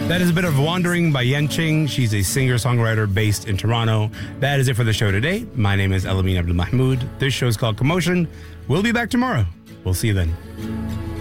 That is a bit of Wandering by Yen Ching. She's a singer-songwriter based in Toronto. That is it for the show today. My name is Elamin Abdul Mahmoud. This show is called Commotion. We'll be back tomorrow. We'll see you then.